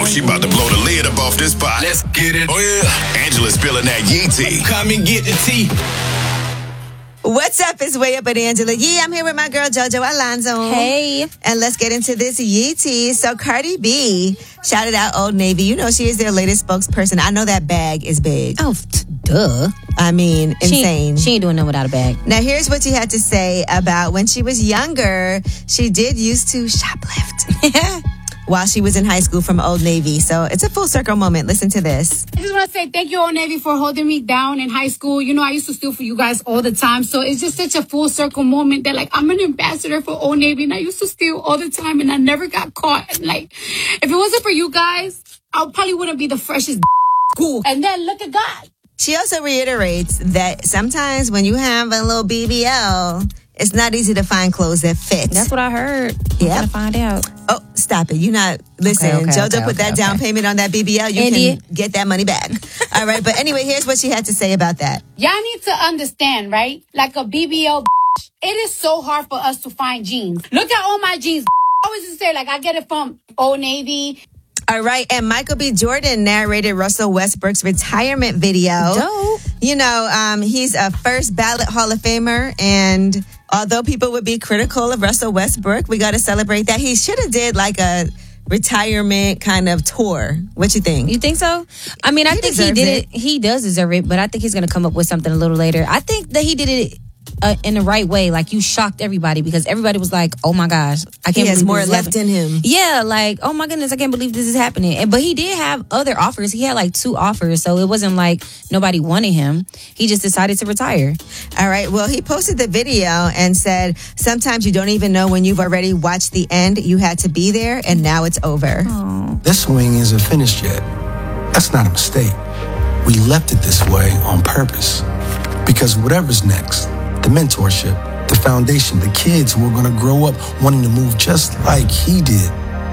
Oh, she about to blow the lid up off this pot. Let's get it. Oh, yeah. Angela's spilling that Yee tea. Come and get the tea. What's up? It's Way Up with Angela Yee. I'm here with my girl JoJo Alonzo. Hey. And let's get into this Yee tea. So Cardi B shouted out Old Navy. You know she is their latest spokesperson. I know that bag is big. Oh, duh. I mean, insane. She ain't doing nothing without a bag. Now here's what she had to say about when she was younger. She did used to shoplift while she was in high school from Old Navy. So it's a full circle moment. Listen to this. I just want to say thank you, Old Navy, for holding me down in high school. You know, I used to steal for you guys all the time. So it's just such a full circle moment that, like, I'm an ambassador for Old Navy, and I used to steal all the time, and I never got caught. And, like, if it wasn't for you guys, I probably wouldn't be the freshest school. And then look at God. She also reiterates that sometimes when you have a little BBL, it's not easy to find clothes that fit. That's what I heard. Yeah. Gotta find out. Oh, stop it. You're not. Listen, JoJo put that down payment on that BBL. You can get that money back. All right. But anyway, here's what she had to say about that. Y'all need to understand, right? Like a BBL, it is so hard for us to find jeans. Look at all my jeans. I always just say, like, I get it from Old Navy. All right, and Michael B. Jordan narrated Russell Westbrook's retirement video. Dope. You know, he's a first ballot Hall of Famer, and although people would be critical of Russell Westbrook, we got to celebrate that. He should have did like a retirement kind of tour. What you think? You think so? I mean, I think he did it. He does deserve it, but I think he's going to come up with something a little later. I think that he did it in the right way. Like, you shocked everybody because everybody was like, oh my gosh, I can't believe he has more this left in him. Yeah, like, oh my goodness, I can't believe this is happening. But he did have other offers. He had like 2 offers, so it wasn't like nobody wanted him. He just decided to retire. All right, well, he posted the video and said, sometimes you don't even know when you've already watched the end. You had to be there, and now it's over. Aww. This swing isn't finished yet. That's not a mistake. We left it this way on purpose. Because whatever's next, the mentorship, the foundation, the kids who are going to grow up wanting to move just like he did.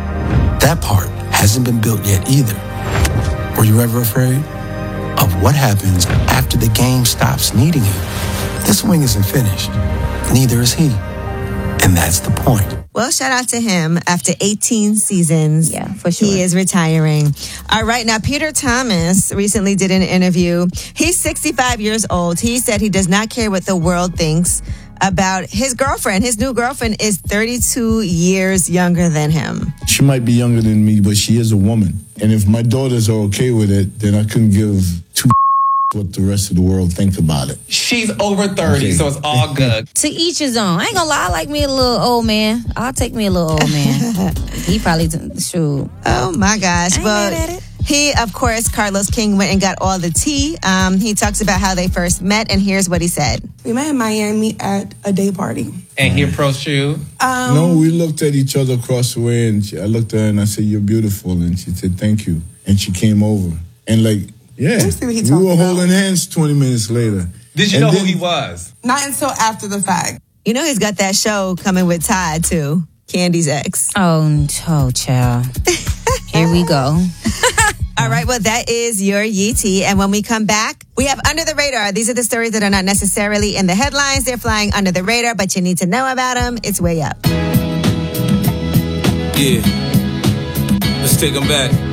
That part hasn't been built yet either. Were you ever afraid of what happens after the game stops needing you? This swing isn't finished. Neither is he. And that's the point. Well, shout out to him. After 18 seasons, yeah, for sure, he is retiring. All right, now Peter Thomas recently did an interview. He's 65 years old. He said he does not care what the world thinks about his girlfriend. His new girlfriend is 32 years younger than him. She might be younger than me, but she is a woman. And if my daughters are okay with it, then I couldn't give two what the rest of the world think about it. She's over 30, so it's all good. To each his own. I ain't gonna lie, I like me a little old man. I'll take me a little old man. He probably shoot. Oh my gosh. Mad at it. He, of course, Carlos King went and got all the tea. He talks about how they first met, and here's what he said. We met in Miami at a day party. And he approached you? No, we looked at each other across the way, and I looked at her and I said, "You're beautiful." And she said, "Thank you." And she came over. And like, yeah, we were holding hands 20 minutes later. Did you know who he was? Not until after the fact. You know he's got that show coming with Todd, too. Candy's ex. Oh, child. Here we go. All right, well, that is your Yee tea. And when we come back, we have Under the Radar. These are the stories that are not necessarily in the headlines. They're flying under the radar, but you need to know about them. It's Way Up. Yeah. Let's take them back.